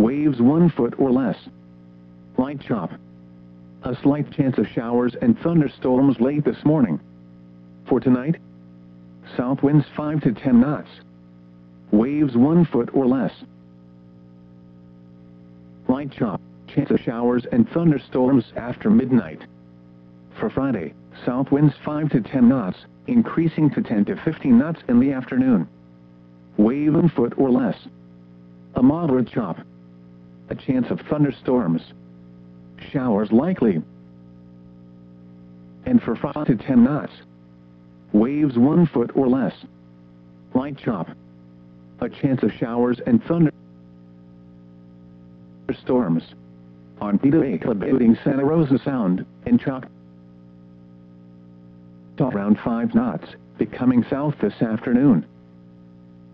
Waves 1 foot or less. Light chop. A slight chance of showers and thunderstorms late this morning. For tonight, south winds 5 to 10 knots. Waves 1 foot or less. Light chop. Chance of showers and thunderstorms after midnight. For Friday, south winds 5 to 10 knots, increasing to 10 to 15 knots in the afternoon. Wave 1 foot or less. A moderate chop. A chance of thunderstorms. Showers likely. And for 5 to 10 knots. Waves 1 foot or less. Light chop. A chance of showers and thunderstorms. On Pita including Santa Rosa Sound, and Choctaw around 5 knots, becoming south this afternoon.